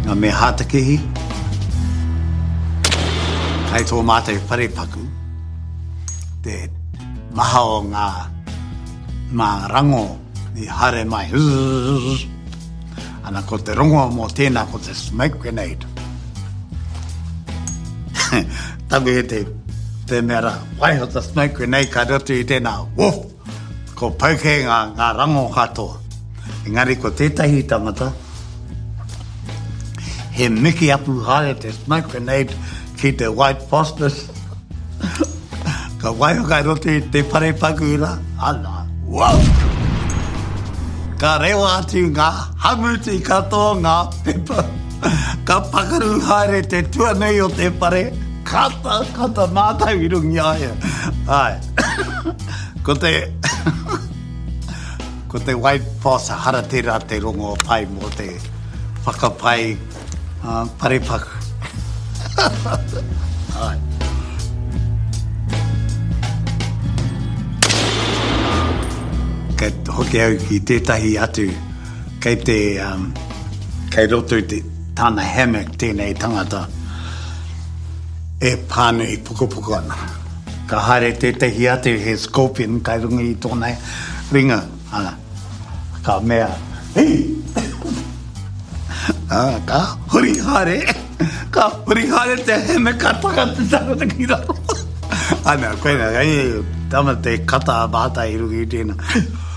me hātakihi. Kai tō mātai wharepaku. Te maha o ngā rango i hare mai. Ana ko te rongo mo tēnā ko te smoke grenade. Taku he te mera wai o te smoke grenade ka rotu i tēnā. Woof! Ko pauke ngā rango katoa. Engari ko tētahi tangata. He miki apu hare te smoke grenade ki te white phosphorus. Ka wai o kai rotu i te wharepaku ira. Ala, wow! Ka rewa atu ngā hamuti katoa ngā pepa. Ka pakaru haere te tuanui o te pare. Kata mātai i rungi aia. Ai. Ko te white phos haratira te rongo pai mo te whakapai parepaku. Ai. Kei hoki au ki tētahi atu, kei roto te tāna hammock tēnei tangata, e pānu i pukupuku ana. Ka haere tētahi atu he scorpion kai runga i tōnei ringa, ana. Ka mea, hei! Ka huri haere te hammock ka takata takata ki raro. Ana, koe na, tama te kata bātai i rungi i tēnā.